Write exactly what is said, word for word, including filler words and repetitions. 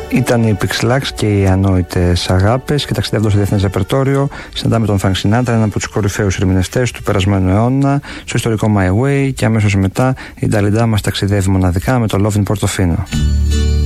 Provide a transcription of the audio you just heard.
Ήταν οι Pixelax και οι Ανόητες Αγάπες και ταξιδεύοντας στο διεθνές ρεπερτόριο συναντάμε τον Frank Sinatra, έναν από τους κορυφαίους ερμηνευτές του περασμένου αιώνα, στο ιστορικό My Way, και αμέσως μετά η Νταλιντά μας ταξιδεύει μοναδικά με το Love in Portofino.